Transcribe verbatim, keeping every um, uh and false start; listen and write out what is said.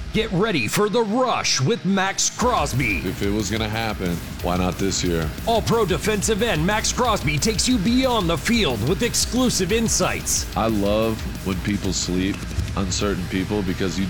Get ready for The Rush with Max Crosby. If it was going to happen, why not this year? All-Pro defensive end Max Crosby takes you beyond the field with exclusive insights. I love when people sleep, uncertain people, because you